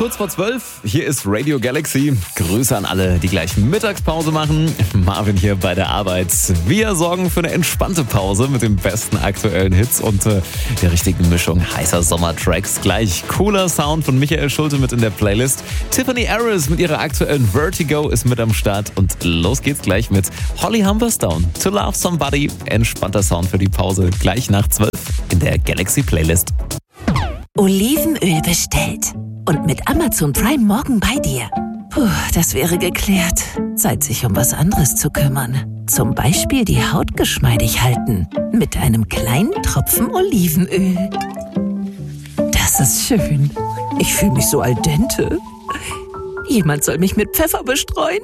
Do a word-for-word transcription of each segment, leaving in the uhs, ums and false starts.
kurz vor zwölf. Hier ist Radio Galaxy. Grüße an alle, die gleich Mittagspause machen. Marvin hier bei der Arbeit. Wir sorgen für eine entspannte Pause mit den besten aktuellen Hits und äh, der richtigen Mischung heißer Sommertracks. Gleich cooler Sound von Michael Schulte mit in der Playlist. Tiffany Harris mit ihrer aktuellen Vertigo ist mit am Start. Und los geht's gleich mit Holly Humberstone. To Love Somebody. Entspannter Sound für die Pause. Gleich nach zwölf in der Galaxy Playlist. Olivenöl bestellt. Und mit Amazon Prime morgen bei dir. Puh, das wäre geklärt. Zeit, sich um was anderes zu kümmern. Zum Beispiel die Haut geschmeidig halten. Mit einem kleinen Tropfen Olivenöl. Das ist schön. Ich fühle mich so al dente. Jemand soll mich mit Pfeffer bestreuen.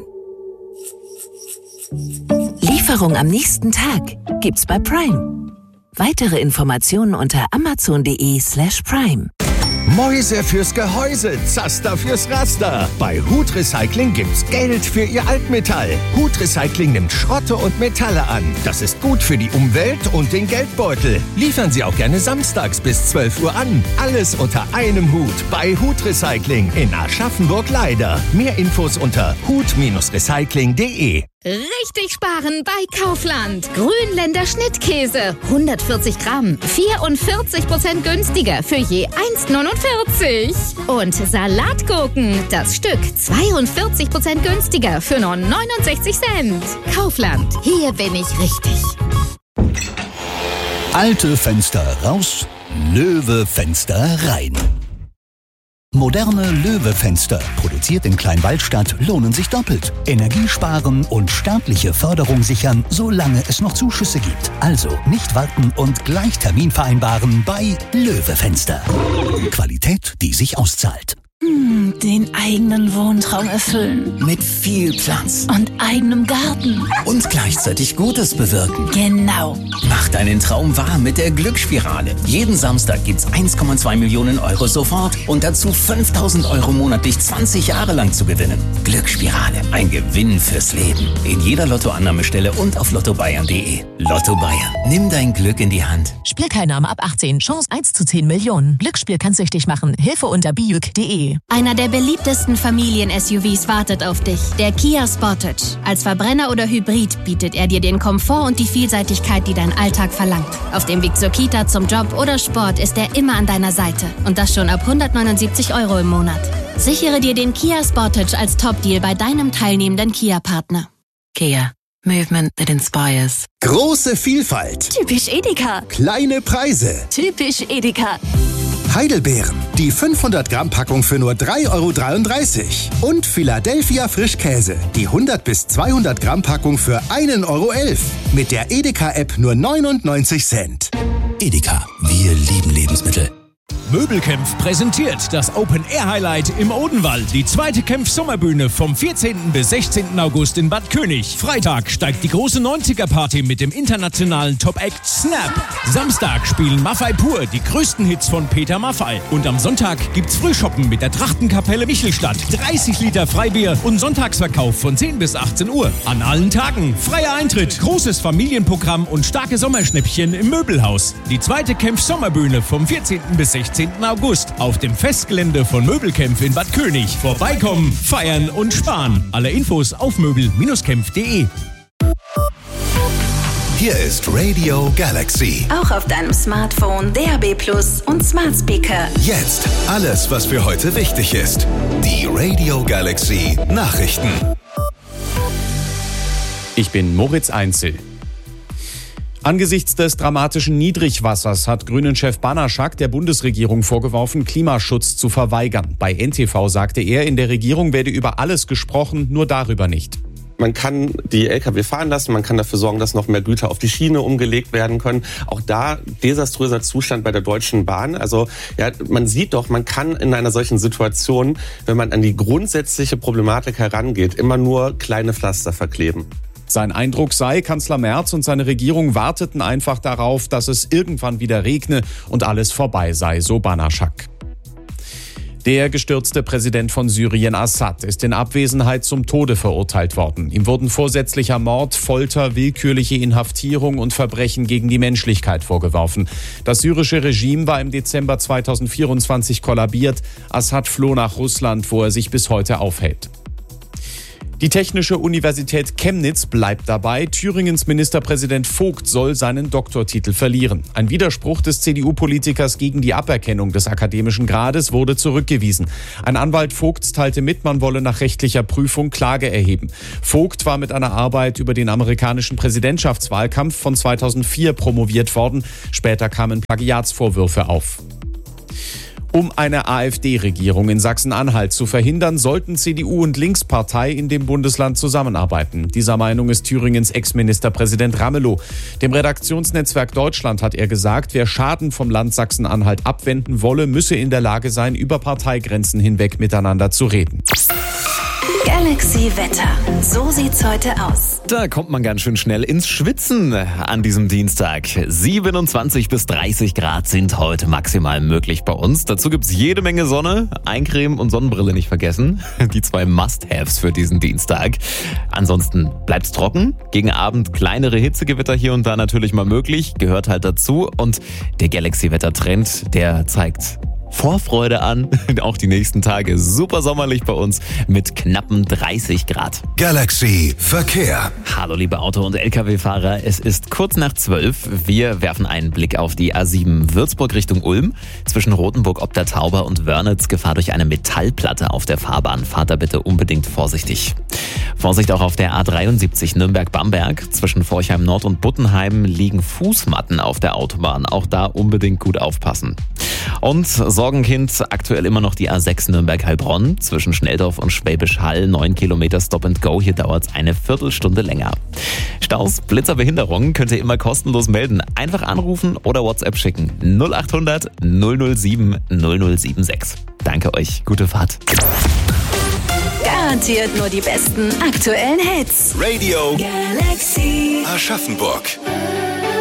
Lieferung am nächsten Tag gibt's bei Prime. Weitere Informationen unter amazon.de slash prime. Mäuse fürs Gehäuse, Zaster fürs Raster. Bei Hut Recycling gibt's Geld für Ihr Altmetall. Hut Recycling nimmt Schrotte und Metalle an. Das ist gut für die Umwelt und den Geldbeutel. Liefern Sie auch gerne samstags bis zwölf Uhr an. Alles unter einem Hut bei Hut Recycling in Aschaffenburg-Leider. Mehr Infos unter hut recycling punkt de. Richtig sparen bei Kaufland. Grünländer Schnittkäse. hundertvierzig Gramm. vierundvierzig Prozent günstiger für je eins neunundvierzig. Und Salatgurken. Das Stück zweiundvierzig Prozent günstiger für nur neunundsechzig Cent. Kaufland. Hier bin ich richtig. Alte Fenster raus, Löwe Fenster rein. Moderne Löwe-Fenster, produziert in Kleinwaldstadt, lohnen sich doppelt. Energie sparen und staatliche Förderung sichern, solange es noch Zuschüsse gibt. Also nicht warten und gleich Termin vereinbaren bei Löwe-Fenster. Qualität, die sich auszahlt. Hm, den eigenen Wohntraum erfüllen. Mit viel Platz. Und eigenem Garten. Und gleichzeitig Gutes bewirken. Genau. Mach deinen Traum wahr mit der Glücksspirale. Jeden Samstag gibt's eins Komma zwei Millionen Euro sofort und dazu fünftausend Euro monatlich zwanzig Jahre lang zu gewinnen. Glücksspirale. Ein Gewinn fürs Leben. In jeder Lottoannahmestelle und auf lotto bayern punkt de. Lotto Bayern. Nimm dein Glück in die Hand. Spielteilnahme ab achtzehn. Chance eins zu zehn Millionen. Glücksspiel kann süchtig machen. Hilfe unter biuk punkt de. Einer der beliebtesten Familien-S U Vs wartet auf dich. Der Kia Sportage. Als Verbrenner oder Hybrid bietet er dir den Komfort und die Vielseitigkeit, die dein Alltag verlangt. Auf dem Weg zur Kita, zum Job oder Sport ist er immer an deiner Seite. Und das schon ab hundertneunundsiebzig Euro im Monat. Sichere dir den Kia Sportage als Top-Deal bei deinem teilnehmenden Kia-Partner. Kia. Movement that inspires. Große Vielfalt. Typisch Edeka. Kleine Preise. Typisch Edeka. Heidelbeeren. Die fünfhundert Gramm Packung für nur drei Euro dreiunddreißig. Und Philadelphia Frischkäse. Die hundert bis zweihundert Gramm Packung für ein Euro elf. Mit der Edeka-App nur neunundneunzig Cent. Edeka, wir lieben Lebensmittel. Möbelkämpf präsentiert das Open-Air-Highlight im Odenwald. Die zweite Kämpf-Sommerbühne vom vierzehnten bis sechzehnten August in Bad König. Freitag steigt die große neunziger-Party mit dem internationalen Top-Act Snap. Samstag spielen Maffei Pur die größten Hits von Peter Maffei. Und am Sonntag gibt's Frühshoppen mit der Trachtenkapelle Michelstadt. dreißig Liter Freibier und Sonntagsverkauf von zehn bis achtzehn Uhr. An allen Tagen freier Eintritt, großes Familienprogramm und starke Sommerschnäppchen im Möbelhaus. Die zweite Kämpf-Sommerbühne vom vierzehnten bis sechzehnten August auf dem Festgelände von Möbelkämpf in Bad König. Vorbeikommen, feiern und sparen. Alle Infos auf möbel kämpf punkt de. Hier ist Radio Galaxy. Auch auf deinem Smartphone, D A B plus und Smart Speaker. Jetzt alles, was für heute wichtig ist. Die Radio Galaxy Nachrichten. Ich bin Moritz Einzel. Angesichts des dramatischen Niedrigwassers hat Grünen-Chef Banaschak der Bundesregierung vorgeworfen, Klimaschutz zu verweigern. Bei N T V sagte er, in der Regierung werde über alles gesprochen, nur darüber nicht. Man kann die L K W fahren lassen, man kann dafür sorgen, dass noch mehr Güter auf die Schiene umgelegt werden können. Auch da desaströser Zustand bei der Deutschen Bahn. Also ja, man sieht doch, man kann in einer solchen Situation, wenn man an die grundsätzliche Problematik herangeht, immer nur kleine Pflaster verkleben. Sein Eindruck sei, Kanzler Merz und seine Regierung warteten einfach darauf, dass es irgendwann wieder regne und alles vorbei sei, so Banaschak. Der gestürzte Präsident von Syrien, Assad, ist in Abwesenheit zum Tode verurteilt worden. Ihm wurden vorsätzlicher Mord, Folter, willkürliche Inhaftierung und Verbrechen gegen die Menschlichkeit vorgeworfen. Das syrische Regime war im Dezember zweitausendvierundzwanzig kollabiert. Assad floh nach Russland, wo er sich bis heute aufhält. Die Technische Universität Chemnitz bleibt dabei. Thüringens Ministerpräsident Vogt soll seinen Doktortitel verlieren. Ein Widerspruch des C D U-Politikers gegen die Aberkennung des akademischen Grades wurde zurückgewiesen. Ein Anwalt Vogts teilte mit, man wolle nach rechtlicher Prüfung Klage erheben. Vogt war mit einer Arbeit über den amerikanischen Präsidentschaftswahlkampf von zweitausendvier promoviert worden. Später kamen Plagiatsvorwürfe auf. Um eine AfD-Regierung in Sachsen-Anhalt zu verhindern, sollten C D U und Linkspartei in dem Bundesland zusammenarbeiten. Dieser Meinung ist Thüringens Ex-Ministerpräsident Ramelow. Dem Redaktionsnetzwerk Deutschland hat er gesagt, wer Schaden vom Land Sachsen-Anhalt abwenden wolle, müsse in der Lage sein, über Parteigrenzen hinweg miteinander zu reden. Galaxy Wetter. So sieht's heute aus. Da kommt man ganz schön schnell ins Schwitzen an diesem Dienstag. siebenundzwanzig bis dreißig Grad sind heute maximal möglich bei uns. Dazu gibt's jede Menge Sonne, Eincreme und Sonnenbrille nicht vergessen. Die zwei Must-Haves für diesen Dienstag. Ansonsten bleibt's trocken. Gegen Abend kleinere Hitzegewitter hier und da natürlich mal möglich. Gehört halt dazu. Und der Galaxy-Wetter-Trend, der zeigt Vorfreude an. Auch die nächsten Tage super sommerlich bei uns mit knappen dreißig Grad. Galaxy Verkehr. Hallo liebe Auto- und L K W-Fahrer, es ist kurz nach zwölf. Wir werfen einen Blick auf die A sieben Würzburg Richtung Ulm. Zwischen Rothenburg ob der Tauber und Wörnitz Gefahr durch eine Metallplatte auf der Fahrbahn. Fahrt da bitte unbedingt vorsichtig. Vorsicht auch auf der A dreiundsiebzig Nürnberg-Bamberg. Zwischen Forchheim Nord und Buttenheim liegen Fußmatten auf der Autobahn. Auch da unbedingt gut aufpassen. Und Sorgenkind, aktuell immer noch die A sechs Nürnberg-Heilbronn. Zwischen Schnelldorf und Schwäbisch Hall, neun Kilometer Stop and Go. Hier dauert es eine Viertelstunde länger. Staus, Blitzer, Behinderungen könnt ihr immer kostenlos melden. Einfach anrufen oder WhatsApp schicken. null acht hundert null null sieben null null sieben sechs. Danke euch, gute Fahrt. Garantiert nur die besten aktuellen Hits. Radio Galaxy Aschaffenburg.